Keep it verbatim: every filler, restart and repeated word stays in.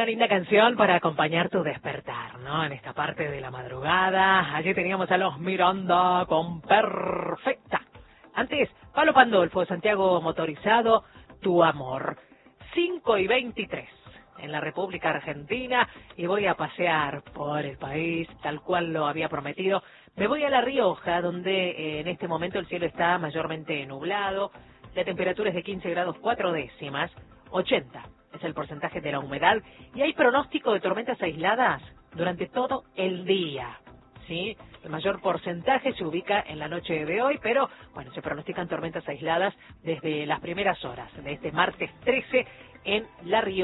linda canción para acompañar tu despertar, ¿no? En esta parte de la madrugada. Allí teníamos a los Miranda con Perfecta. Antes, Pablo Pandolfo, Santiago Motorizado, Tu Amor. cinco y veintitrés en la República Argentina y voy a pasear por el país tal cual lo había prometido. Me voy a La Rioja, donde eh, en este momento el cielo está mayormente nublado. La temperatura es de quince grados cuatro décimas, ochenta es el porcentaje de la humedad y hay pronóstico de tormentas aisladas durante todo el día. ¿Sí? El mayor porcentaje se ubica en la noche de hoy, pero bueno, se pronostican tormentas aisladas desde las primeras horas de este martes trece en La Rioja.